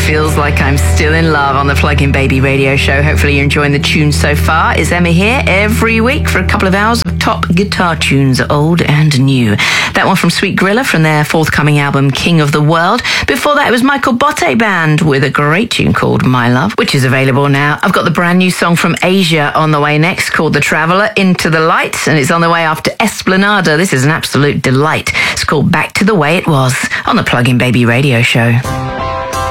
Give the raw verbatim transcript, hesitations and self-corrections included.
Feels Like I'm Still in Love on the Plug-in Baby radio show. Hopefully you're enjoying the tunes so far. It's Emma here every week for a couple of hours of top guitar tunes, old and new. That one from Sweet Grilla from their forthcoming album King of the World. Before that it was Michael Botte Band with a great tune called My Love, which is available now. I've got the brand new song from Asia on the way next called The Traveller, Into the Light, and it's on the way after Esplanada. This is an absolute delight. It's called Back to the Way It Was on the Plug-in Baby radio show.